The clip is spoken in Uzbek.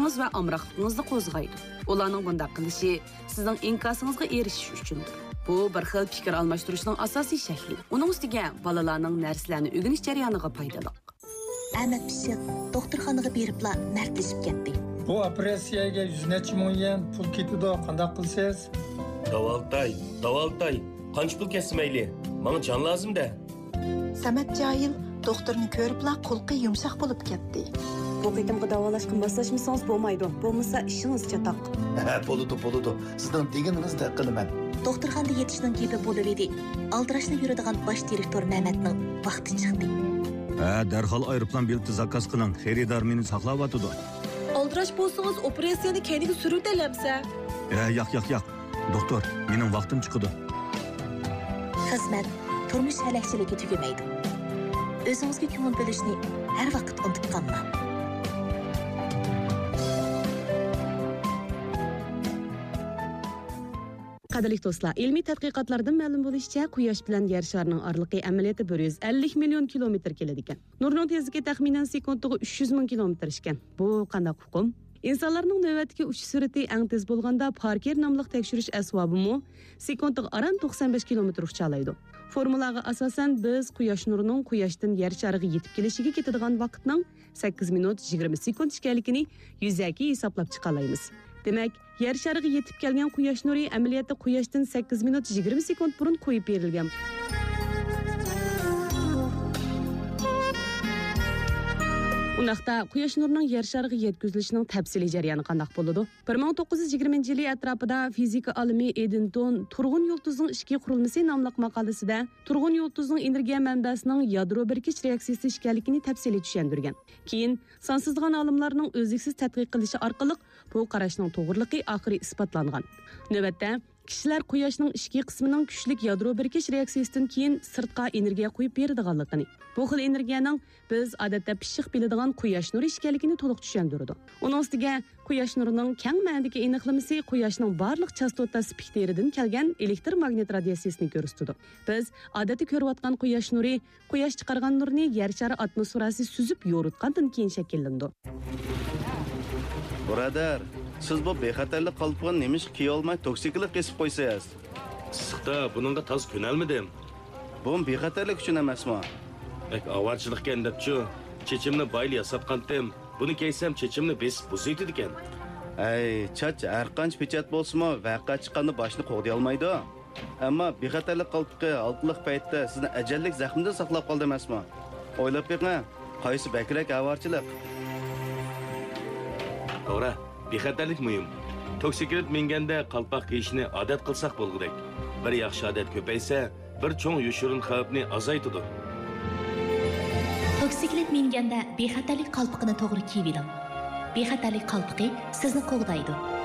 stressiniz va amroqligingizni qo'zg'aydi. Ularning bunday qilishi sizning inkosingizga erishish uchundir. Bu bir xil fikr almashtirishning asosiy shakli. Uning ustiga bolalarning narsalarni o'rganish jarayoniga foydali. Ahmet Pişik doktorxonaga beribla mərtlişib ketdi. Bu operatsiyaga 100 necha ming yen pul ketdi, qanday qilsiz? Davaltay. Qancha pul kesmayli? Menga jon lazım-da. Samat Cahil doktorni ko'ribla qulqi yumshoq bo'lib ketdi. Bu qitimga davolashga moslashmasangiz bo'lmaydi. Bo'lmasa ishingiz chatoq. Bo'ladi. Sizdan deganingizni qilaman. Doktorxonada yetishning gepi bo'lib edi. Aldirashni yuradigan bosh direktor Mehmetning vaqti chiqdi. Darhol aeroplan bileti zakaz qiling. Xaridor meni saqlayotdi. Aldirash bo'lsangiz operatsiyani keyingi surutalamsa. Yo'q. Doktor, mening vaqtim chiqdi. Xizmat turmush halakchiligi tugamaydi. O'zingizga ko'ngil bo'lishni har vaqt unutib qolmang. Qadrli do'stlar, ilmiy tadqiqotlardan ma'lum bo'lishicha, Quyosh bilan Yer sharining oraliqi amaliyoti 150 million kilometr keladi ekan. Nurning tezligi taxminan sekundiga 300 ming kilometr ekan. Bu qanday huquq? İnsanlarning navbatdagi uchish sur'ati eng tez bo'lganda Parker nomli tekshirish asbobimi sekundiga aran 95 kilometr ucha oladi. Formulaga asosan biz Quyosh nurining Quyoshdan Yer shariga yetib kelishiga ketadigan vaqtning 8 minut 20 sekund ekanligini yuzaki hisoblab chiqa olamiz. Demak, Yer shariga yetib kelgan Quyosh nuri amaliyotda Quyoshdan 8 minut 20 sekund burun qo'yib berilgan. Undaqda Quyosh nurining Yer shariga yetkazilishining tafsiliy jarayoni qanday bo'ladi? 1920-yil atrofida fizika olimi Eddington turg'un yulduzning ishki qurilmasi nomli maqolasida turg'un yulduzning energiya manbasining yadro birkish reaksiyasi ekanligini tafsiliy tushuntirgan. Keyin sonsizlagan olimlarning o'ziksiz tadqiq qilishi orqali bu qarashning to'g'riligi oxiri isbotlangan. Navbatda kishilar Quyoshning ishki qismining kuchli yadro birkish reaksiyasidan keyin sirtqa energiya qo'yib beradiganligini, bu xil energiyaning biz odatda pishiq biladigan Quyosh nuri ekanligini to'liq tushuntirdi. Uning ustiga Quyosh nurining keng ma'nodagi aniqlamasi Quyoshning barliq chastota spektridan kelgan elektromagnet radiatsiyasini ko'rsatdi. Biz odatda ko'rayotgan Quyosh nuri Quyosh chiqargan nurni Yer shari atmosferasi suzib yo'ritgandan keyin shakllandi. Birodar, siz bu bexatarlik qalpog'ini nemish kiy olmay toksiklik qesib qo'ysangiz. Issiqda buningga toz ko'nalmadim. Bu bexatarlik uchun emasmi? Avarchilikka endabchu. Chechimni bayli yasatqandim. Buni keysam chechimni besib buzaydi ekan. Chach har qancha pechat bo'lsa-mu, vaqa chiqqanda boshni qo'g'day olmaydi. Ammo bexatarlik qalpog'i oltliq paytda sizni ajallik zaxmdan saqlab qoldi emasmi? O'ylab beqing, qaysi bakrak avarchilik? To'g'ri, bexatarlik muhim. Toksiklik menganda qalpoq kiyishni odat qilsak bo'lgudek. Bir yaxshi odat ko'paysa, bir cho'ng yoshirin xavfni azaytadi. Toksiklik menganda bexatarlik qalpog'ini to'g'ri kiyib oling. Bexatarlik qalpog'i sizni qo'g'daydi.